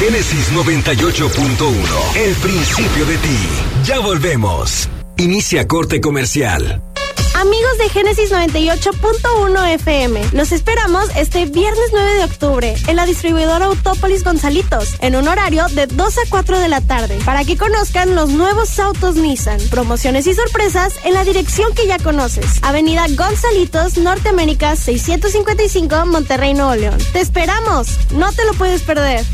Génesis 98.1, el principio de ti. Ya volvemos. Inicia corte comercial. Amigos de Génesis 98.1 FM, los esperamos este viernes 9 de octubre en la distribuidora Autópolis Gonzalitos, en un horario de 2 a 4 de la tarde, para que conozcan los nuevos autos Nissan, promociones y sorpresas en la dirección que ya conoces. Avenida Gonzalitos, Norteamérica 655, Monterrey, Nuevo León. ¡Te esperamos! No te lo puedes perder.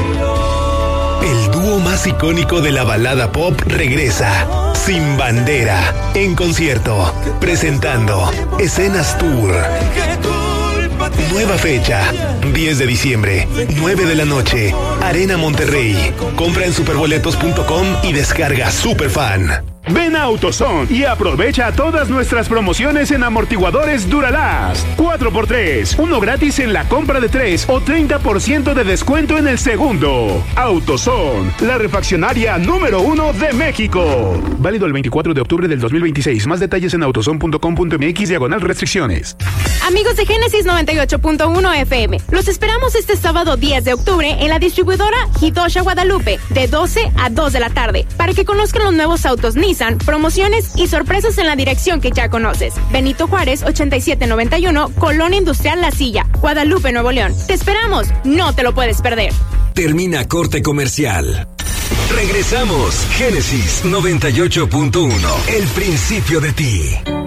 El dúo más icónico de la balada pop regresa, Sin Bandera, en concierto, presentando Escenas Tour. Nueva fecha, 10 de diciembre, 9 de la noche, Arena Monterrey. Compra en superboletos.com y descarga Superfan. Ven a AutoZone y aprovecha todas nuestras promociones en amortiguadores Duralast. 4x3, uno gratis en la compra de 3 o 30% de descuento en el segundo. AutoZone, la refaccionaria número 1 de México. Válido el 24 de octubre del 2026. Más detalles en autozone.com.mx/restricciones. Amigos de Génesis 98.1 FM, los esperamos este sábado 10 de octubre en la distribuidora Hidosha Guadalupe, de 12 a 2 de la tarde, para que conozcan los nuevos autos Nissan, promociones y sorpresas en la dirección que ya conoces. Benito Juárez 8791, Colonia Industrial La Silla, Guadalupe, Nuevo León. Te esperamos, no te lo puedes perder. Termina corte comercial. Regresamos. Génesis 98.1, el principio de ti.